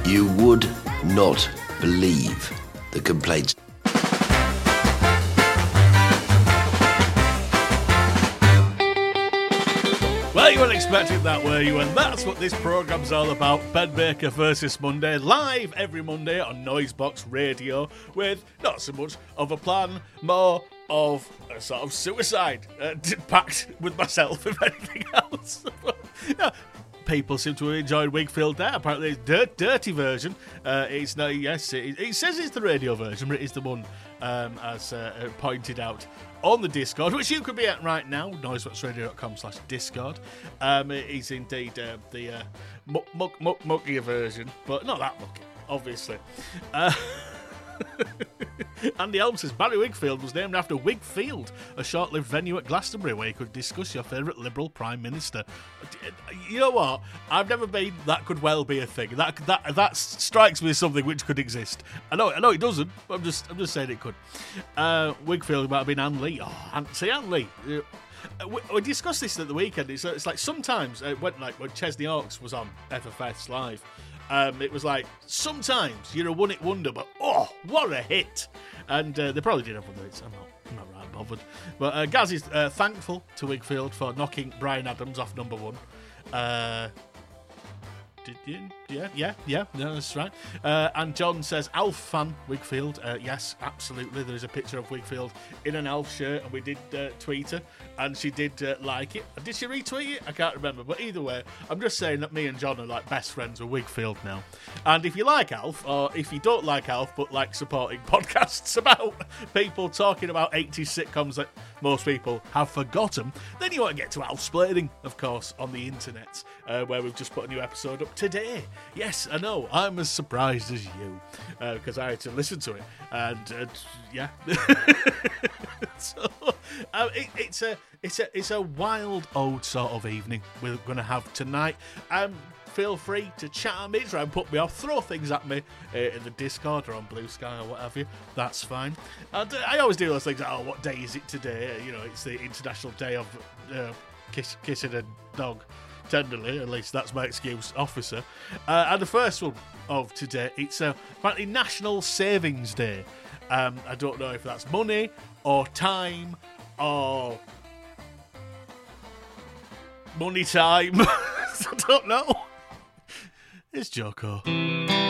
You would not believe the complaints. Well, you weren't expecting that, were you? And that's what this programme's all about. Ben Baker versus Monday, live every Monday on Noisebox Radio, with not so much of a plan, more of a sort of suicide pact with myself, if anything else. Yeah. People seem to have enjoyed Wigfield there. Apparently, it's dirty version. It's no, yes, it says it's the radio version, but it is the one as pointed out on the Discord, which you could be at right now, noiseboxradio.com/Discord. It's indeed the muckier version, but not that mucky, obviously. Andy Elm says Barry Wigfield was named after Wigfield, a short-lived venue at Glastonbury where you could discuss your favourite Liberal Prime Minister. You know what? I've never been. That could well be a thing. That strikes me as something which could exist. I know it doesn't. But I'm just saying it could. Wigfield might have been Anne Lee. Oh, Anne Lee. We discussed this at the weekend. It's like sometimes when Chesney Hawkes was on FFS Live. It was like, sometimes you're a one-hit wonder, but oh, what a hit! And they probably did have other hits. I'm not right bothered. But Gaz is thankful to Wigfield for knocking Bryan Adams off number one. Yeah, that's right. And John says, Alf fan, Wigfield. Yes, absolutely. There is a picture of Wigfield in an Alf shirt, and we did tweet her, and she did like it. Did she retweet it? I can't remember. But either way, I'm just saying that me and John are like best friends with Wigfield now. And if you like Alf, or if you don't like Alf, but like supporting podcasts about people talking about 80s sitcoms that most people have forgotten, then you want to get to Alfsplaining, of course, on the internet, where we've just put a new episode up today. Yes, I know, I'm as surprised as you, because I had to listen to it, and yeah. So it's a wild old sort of evening we're going to have tonight. Feel free to chat at me, try and put me off, throw things at me in the Discord or on Blue Sky or whatever. That's fine. And I always do those things. Oh, what day is it today? You know, it's the International Day of Kissing a Dog tenderly. At least that's my excuse, officer. And the first one of today, it's apparently National Savings Day. I don't know if that's money or time or money time. I don't know. It's Joko.